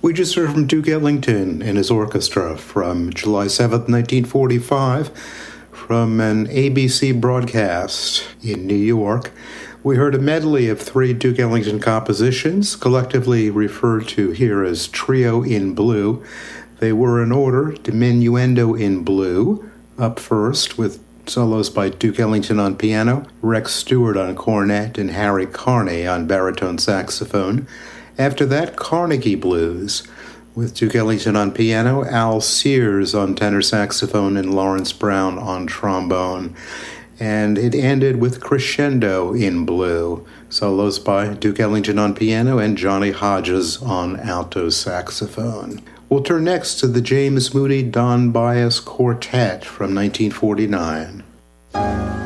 We just heard from Duke Ellington and his orchestra from July 7th, 1945, from an ABC broadcast in New York. We heard a medley of 3 Duke Ellington compositions, collectively referred to here as Trio in Blue. They were in order: Diminuendo in Blue, up first with solos by Duke Ellington on piano, Rex Stewart on cornet, and Harry Carney on baritone saxophone. After that, Carnegie Blues, with Duke Ellington on piano, Al Sears on tenor saxophone, and Lawrence Brown on trombone. And it ended with Crescendo in Blue, solos by Duke Ellington on piano and Johnny Hodges on alto saxophone. We'll turn next to the James Moody Don Byas Quartet from 1949.